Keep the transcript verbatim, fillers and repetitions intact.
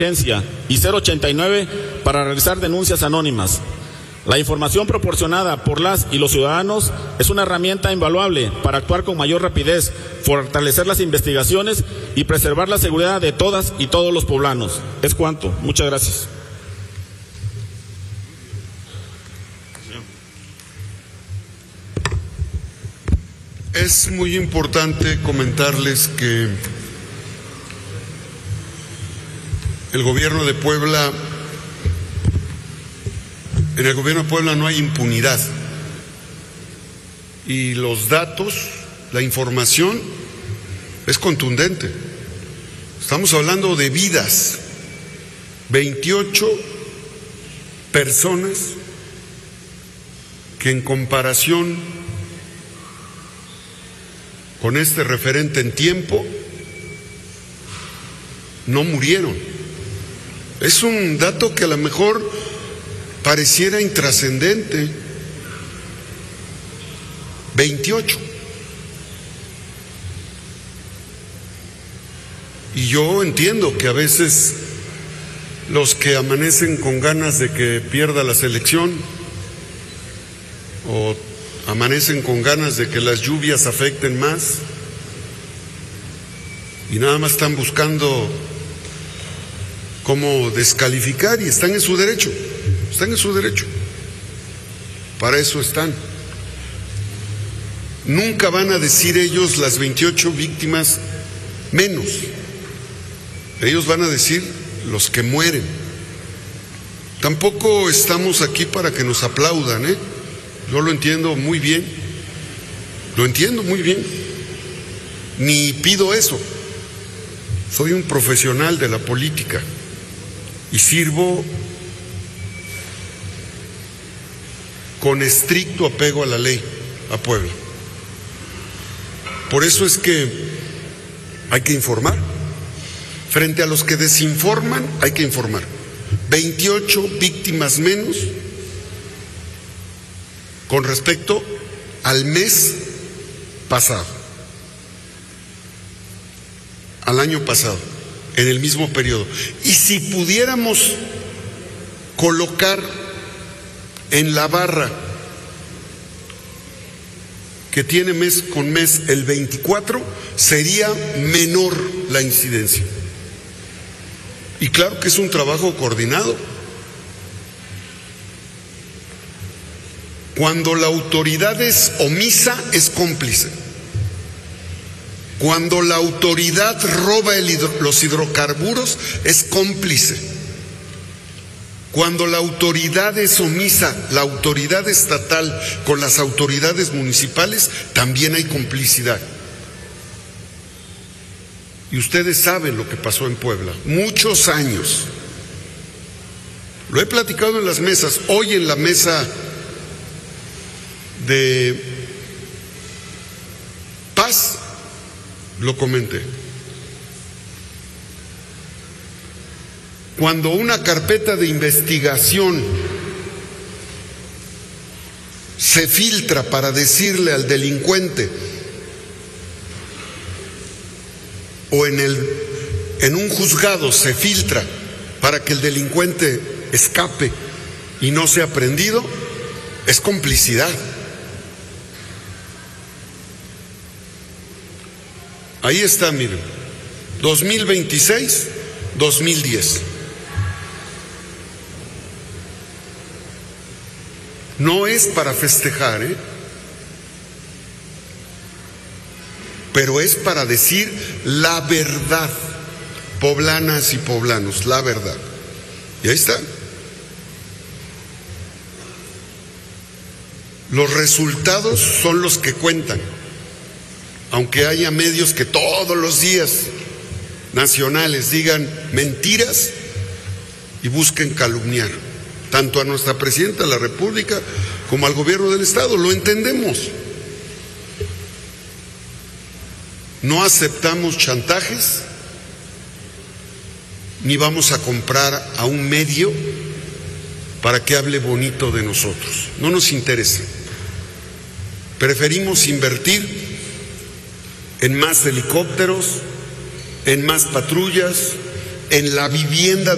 y cero ochenta y nueve para realizar denuncias anónimas. La información proporcionada por las y los ciudadanos es una herramienta invaluable para actuar con mayor rapidez, fortalecer las investigaciones y preservar la seguridad de todas y todos los poblanos. Es cuanto. Muchas gracias. Es muy importante comentarles que el gobierno de Puebla, en el gobierno de Puebla no hay impunidad y los datos, la información es contundente. Estamos hablando de vidas, veintiocho personas que en comparación con este referente en tiempo no murieron. Es un dato que a lo mejor pareciera intrascendente. veintiocho. Y yo entiendo que a veces los que amanecen con ganas de que pierda la selección o amanecen con ganas de que las lluvias afecten más y nada más están buscando cómo descalificar, y están en su derecho, están en su derecho, para eso están. Nunca van a decir ellos las veintiocho víctimas menos, ellos van a decir los que mueren. Tampoco estamos aquí para que nos aplaudan, ¿eh? Yo lo entiendo muy bien, lo entiendo muy bien, ni pido eso. Soy un profesional de la política y sirvo con estricto apego a la ley, a Puebla. Por eso es que hay que informar. Frente a los que desinforman, hay que informar. veintiocho víctimas menos con respecto al mes pasado, al año pasado, en el mismo periodo. Y si pudiéramos colocar en la barra que tiene mes con mes el veinticuatro, sería menor la incidencia. Y claro que es un trabajo coordinado. Cuando la autoridad es omisa, es cómplice. Cuando la autoridad roba el hidro, los hidrocarburos, es cómplice. Cuando la autoridad es omisa, la autoridad estatal con las autoridades municipales, también hay complicidad. Y ustedes saben lo que pasó en Puebla, muchos años. Lo he platicado en las mesas, hoy en la mesa de paz lo comenté. Cuando una carpeta de investigación se filtra para decirle al delincuente, o en el en un juzgado se filtra para que el delincuente escape y no sea prendido, es complicidad. Ahí está, miren, dos mil veintiséis, dos mil diez. No es para festejar, ¿eh? Pero es para decir la verdad, poblanas y poblanos, la verdad. Y ahí está. Los resultados son los que cuentan. Aunque haya medios que todos los días nacionales digan mentiras y busquen calumniar, tanto a nuestra presidenta de la República como al gobierno del Estado, lo entendemos. No aceptamos chantajes, ni vamos a comprar a un medio para que hable bonito de nosotros. No nos interesa. Preferimos invertir en más helicópteros, en más patrullas, en la vivienda